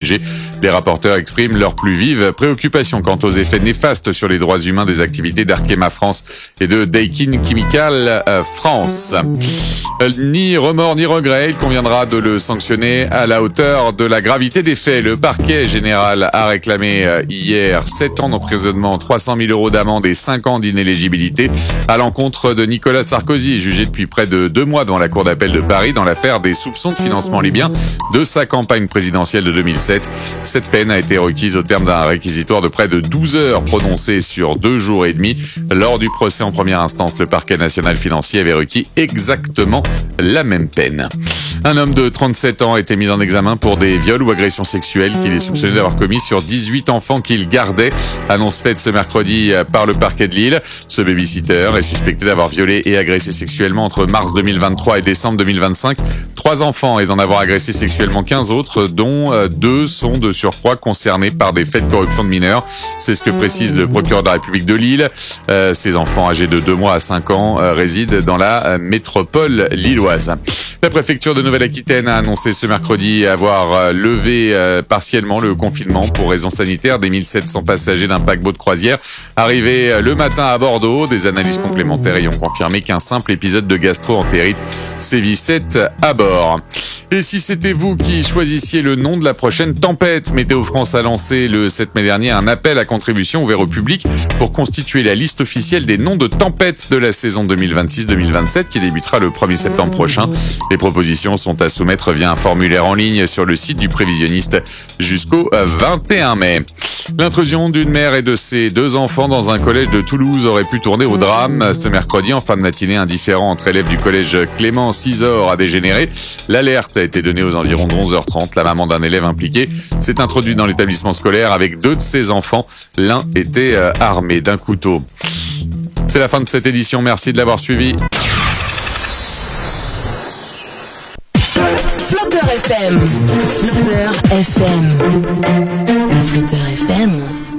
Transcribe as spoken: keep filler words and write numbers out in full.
protégés. Les rapporteurs expriment leur plus vive préoccupation quant aux effets néfastes sur les droits humains des activités d'Arkema France et de Daikin Chemical France. Ni remords ni regrets, il conviendra de le sanctionner à la hauteur de la gravité des faits. Le parquet général a réclamé hier sept ans d'emprisonnement, trois cent mille euros d'amende et cinq ans d'inéligibilité à l'encontre de Nicolas Sarkozy, jugé depuis près de deux mois devant la Cour d'appel de Paris dans l'affaire des soupçons de financement libyen de sa campagne présidentielle de deux mille sept. Cette peine a été requise au terme d'un réquisitoire de près de douze heures prononcé sur deux jours et demi. Lors du procès en première instance, le parquet national financier avait requis exactement la même peine. Un homme de trente-sept ans a été mis en examen pour des viols ou agressions sexuelles qu'il est soupçonné d'avoir commis sur dix-huit enfants qu'il gardait. Annonce faite ce mercredi par le parquet de Lille. Ce babysitter est suspecté d'avoir violé et agressé sexuellement entre mars deux mille vingt-trois et décembre deux mille vingt-cinq trois enfants et d'en avoir agressé sexuellement quinze autres, dont deux sont de surcroît concernés par des faits de corruption de mineurs. C'est ce que précise le procureur de la République de Lille. Euh, ces enfants âgés de deux mois à cinq ans euh, résident dans la euh, métropole lilloise. La préfecture de Nouvelle-Aquitaine a annoncé ce mercredi avoir euh, levé euh, partiellement le confinement pour raisons sanitaires des mille sept cents passagers d'un paquebot de croisière arrivés euh, le matin à Bordeaux. Des analyses complémentaires y ont confirmé qu'un simple épisode de gastro-entérite sévissait à bord. Et si c'était vous qui choisissiez le nom de la prochaine tempête, Météo France a lancé le sept mai dernier un appel à contribution ouvert au public pour constituer la liste officielle des noms de tempêtes de la saison deux mille vingt-six deux mille vingt-sept qui débutera le premier septembre prochain. Les propositions sont à soumettre via un formulaire en ligne sur le site du prévisionniste jusqu'au vingt et un mai. L'intrusion d'une mère et de ses deux enfants dans un collège de Toulouse aurait pu tourner au drame. Ce mercredi, en fin de matinée, un différend entre élèves du collège Clément Cisor a dégénéré. L'alerte a été donnée aux environs de onze heures trente. La maman d'un élève impliqué s'est introduite dans l'établissement scolaire avec deux de ses enfants. L'un était euh, armé d'un couteau. C'est la fin de cette édition. Merci de l'avoir suivi. Flotteur F M. Flotteur F M. Le Flotteur F M.